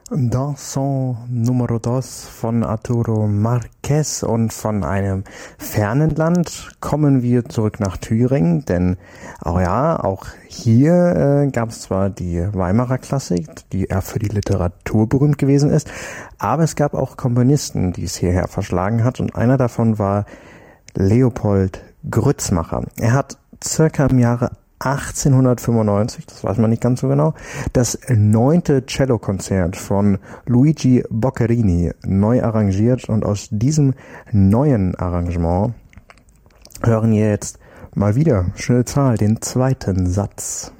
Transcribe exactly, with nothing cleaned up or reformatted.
Danson Numero Dos von Arturo Marquez, und von einem fernen Land kommen wir zurück nach Thüringen, denn oh ja, auch hier äh, gab es zwar die Weimarer Klassik, die eher für die Literatur berühmt gewesen ist, aber es gab auch Komponisten, die es hierher verschlagen hat, und einer davon war Leopold Grützmacher. Er hat circa im Jahre achtzehnhundertfünfundneunzig, das weiß man nicht ganz so genau, das neunte Cellokonzert von Luigi Boccherini neu arrangiert, und aus diesem neuen Arrangement hören wir jetzt mal wieder, schnelle Zahl, den zweiten Satz.